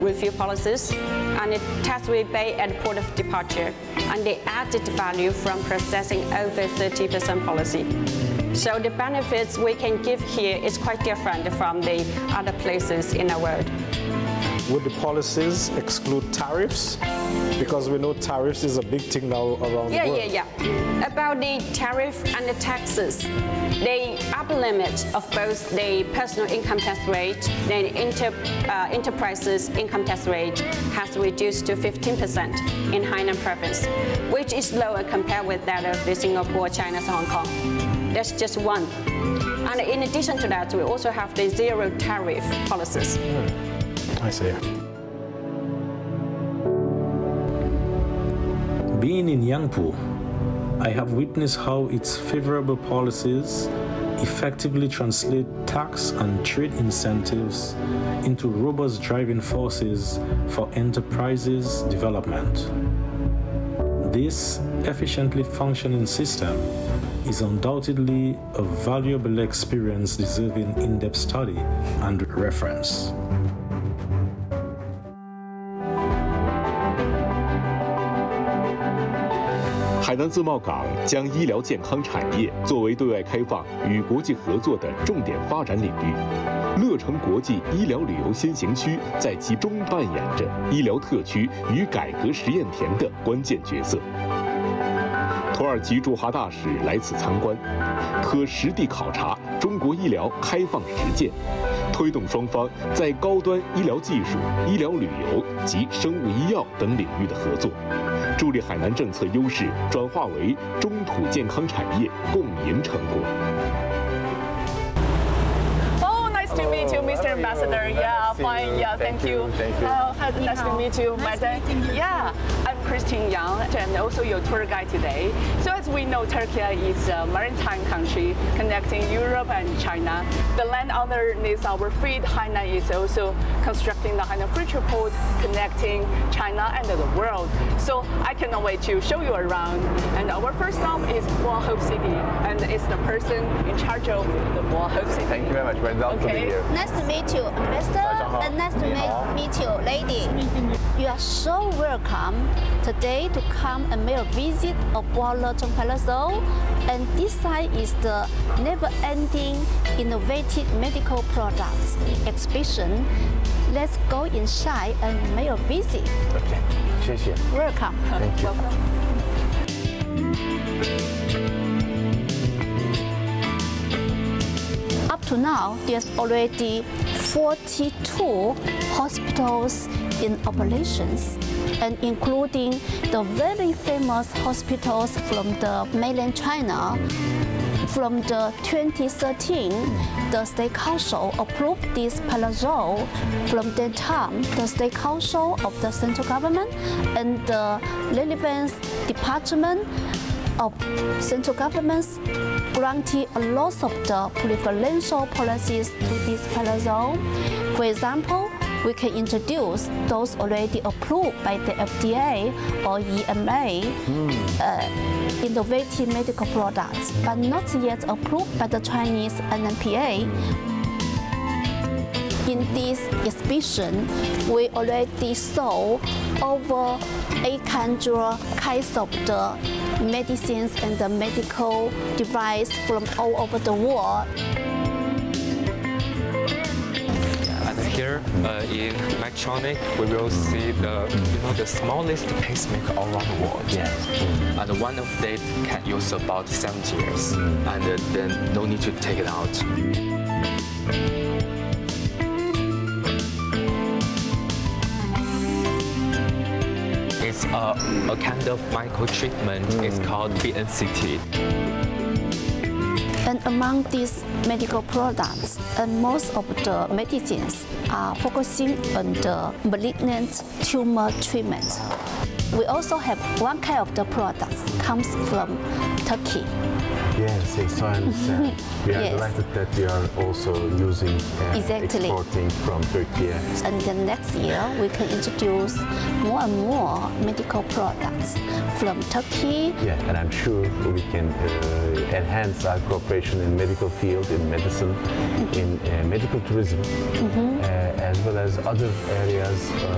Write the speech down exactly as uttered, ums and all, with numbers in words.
review policies, and it tax-free pay at port of departure, and the added value from processing over thirty percent policy. So the benefits we can give here is quite different from the other places in the world. Would the policies exclude tariffs? Because we know tariffs is a big thing now around yeah, the world. Yeah, yeah, yeah. About the tariff and the taxes, the upper limit of both the personal income tax rate and the inter, uh, enterprises income tax rate has reduced to fifteen percent in Hainan province, which is lower compared with that of the Singapore, China, and Hong Kong. That's just one. And in addition to that, we also have the zero tariff policies. Mm. I see. Being in Yangpu, I have witnessed how its favorable policies effectively translate tax and trade incentives into robust driving forces for enterprises development. This efficiently functioning system is undoubtedly a valuable experience deserving in-depth study and reference. 海南自贸港将医疗健康产业作为对外开放与国际合作的重点发展领域。乐城国际医疗旅游先行区在其中扮演着医疗特区与改革实验田的关键角色。土耳其驻华大使来此参观，可实地考察中国医疗开放实践，推动双方在高端医疗技术、医疗旅游及生物医药等领域的合作，助力海南政策优势转化为中土健康产业共赢成果。 Nice to meet you, Mister Ambassador. Yeah, fine. Yeah, thank you. Uh, nice to meet you, Madam. Yeah, I'm Christine Yang, and also your tour guide today. So as we know, Turkey is a maritime country connecting Europe and China. The land underneath our fleet, Hainan, is also constructing the Hainan Free Trade Port, connecting China and the world. So I cannot wait to show you around. And our first stop is Muar Hope City, and it's the person in charge of the Muar Hope City. Thank you very much. Very welcome okay. to be here. Nice to meet you, Mister and nice to meet, meet you, lady. You are so welcome today to come and make a visit of Letung Palazzo. And this side is the never-ending innovative medical products exhibition. Let's go inside and make a visit. Okay, 谢谢. Welcome. Thank you. Welcome. Up to now, there's already forty-two hospitals in operations, and including the very famous hospitals from the mainland China. From the twenty thirteen, the State Council approved this palazzo. From that time, the State Council of the central government and the relevant department of central governments granted a lot of the preferential policies to this palazzo. For example, we can introduce those already approved by the F D A or E M A, mm. uh, innovative medical products, but not yet approved by the Chinese N M P A. In this exhibition, we already saw over eight hundred kinds of the medicines and the medical device from all over the world. Here uh, in Medtronic, we will see the you know the smallest pacemaker all around the world. Yes. Mm. And one of them can use about seventy years, mm. and uh, then no need to take it out. It's a, a kind of micro treatment. Mm. It's called B N C T. And among these medical products, and most of the medicines are focusing on the malignant tumor treatment. We also have one kind of the products comes from Turkey. Yes, yes, I understand. We are yes. delighted that we are also using uh, exactly. exporting from Turkey. And then next year, we can introduce more and more medical products from Turkey. Yeah, and I'm sure we can uh, enhance our cooperation in medical field, in medicine, mm-hmm. in uh, medical tourism, mm-hmm. uh, as well as other areas. Uh,